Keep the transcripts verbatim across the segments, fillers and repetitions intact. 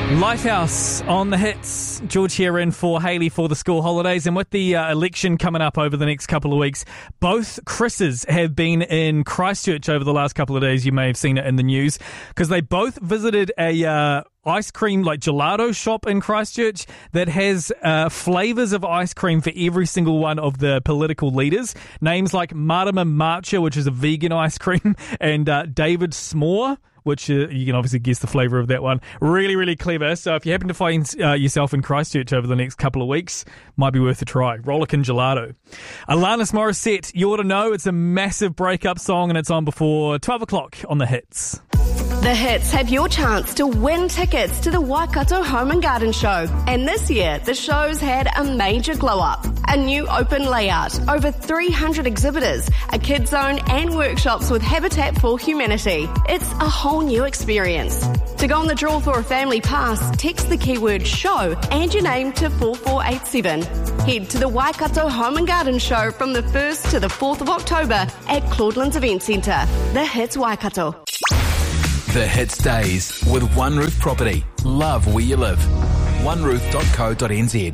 Lifehouse on the hits. George here in for Hayley for the school holidays. And with the uh, election coming up over the next couple of weeks, both Chris's have been in Christchurch over the last couple of days. You may have seen it in the news because they both visited a uh, ice cream, like gelato shop in Christchurch that has uh, flavours of ice cream for every single one of the political leaders. Names like Marama Matcha, which is a vegan ice cream, and uh, David S'more, which uh, you can obviously guess the flavour of that one. Really, really clever. So if you happen to find uh, yourself in Christchurch over the next couple of weeks, might be worth a try. Rollickin' Gelato. Alanis Morissette, You Ought to Know. It's a massive breakup song and it's on before twelve o'clock on The Hits. The Hits have your chance to win tickets to the Waikato Home and Garden Show. And this year, the show's had a major glow-up. A new open layout, over three hundred exhibitors, a kids zone and workshops with Habitat for Humanity. It's a whole new experience. To go on the draw for a family pass, text the keyword show and your name to four four eight seven. Head to the Waikato Home and Garden Show from the first to the fourth of October at Claudelands Event Centre. The Hits Waikato. The Hits Days with One Roof Property. Love where you live. one roof dot co dot n z.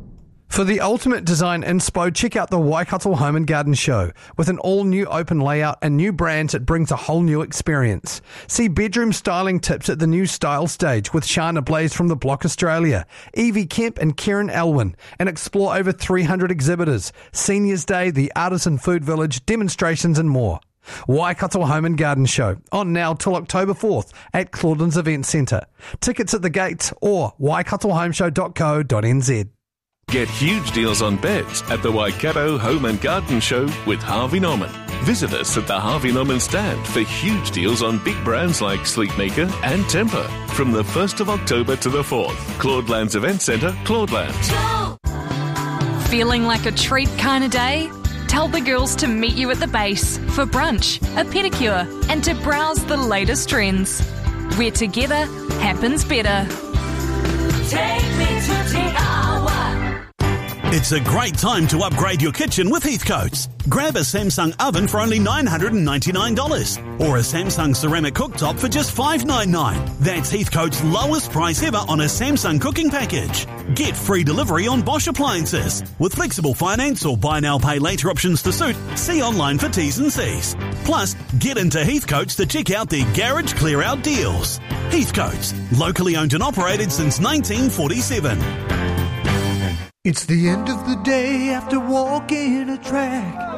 For the ultimate design inspo, check out the Waikato Home and Garden Show. With an all-new open layout and new brands, it brings a whole new experience. See bedroom styling tips at the new Style Stage with Shana Blaze from The Block Australia, Evie Kemp and Kieran Elwin, and explore over three hundred exhibitors, Seniors Day, the Artisan Food Village, demonstrations and more. Waikato Home and Garden Show, on now till October fourth at Claudelands Event Centre. Tickets at the gate or waikato home show dot co dot n z. Get huge deals on beds at the Waikato Home and Garden Show with Harvey Norman. Visit us at the Harvey Norman stand for huge deals on big brands like Sleepmaker and Tempur from the first of October to the fourth. Claudelands Event Centre, Claudelands. Feeling like a treat kind of day? Tell the girls to meet you at the base for brunch, a pedicure, and to browse the latest trends. Where together happens better. Take me to Te Awa. It's a great time to upgrade your kitchen with Heathcote's. Grab a Samsung oven for only nine hundred ninety-nine dollars or a Samsung ceramic cooktop for just five hundred ninety-nine dollars. That's Heathcote's lowest price ever on a Samsung cooking package. Get free delivery on Bosch appliances. With flexible finance or buy now pay later options to suit, see online for T's and C's. Plus, get into Heathcote's to check out their garage clear out deals. Heathcote's, locally owned and operated since nineteen forty-seven. It's the end of the day after walking a track.